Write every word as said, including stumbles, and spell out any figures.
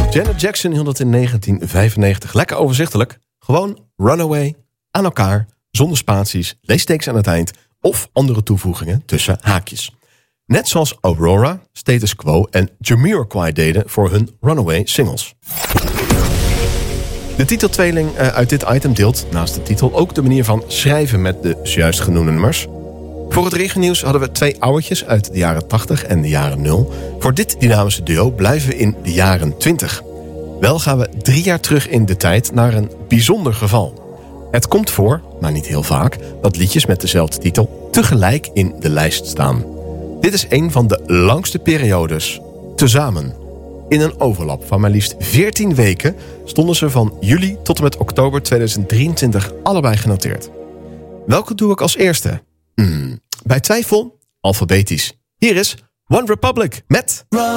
Janet Jackson hield het in negentien vijfennegentig. Lekker overzichtelijk. Gewoon Runaway, aan elkaar, zonder spaties, leestekens aan het eind of andere toevoegingen tussen haakjes. Net zoals Aurora, Status Quo en Jamiroquai deden voor hun Runaway singles. De titeltweeling uit dit item deelt naast de titel ook de manier van schrijven met de zojuist genoemde nummers. Voor het regennieuws hadden we twee ouwetjes uit de jaren tachtig en de jaren nul. Voor dit dynamische duo blijven we in de jaren twintig. Wel gaan we drie jaar terug in de tijd naar een bijzonder geval. Het komt voor, maar niet heel vaak, dat liedjes met dezelfde titel tegelijk in de lijst staan. Dit is een van de langste periodes tezamen. In een overlap van maar liefst veertien weken stonden ze van juli tot en met oktober tweeduizend drieëntwintig allebei genoteerd. Welke doe ik als eerste? Hmm, bij twijfel, alfabetisch. Hier is One Republic met...